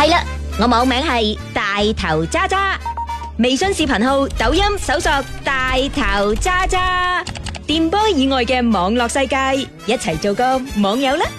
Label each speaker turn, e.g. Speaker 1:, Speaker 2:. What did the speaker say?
Speaker 1: 係啦，我網名係大頭渣渣，微信視頻號、抖音搜索大頭渣渣，電波以外嘅網絡世界，一齊做個網友啦！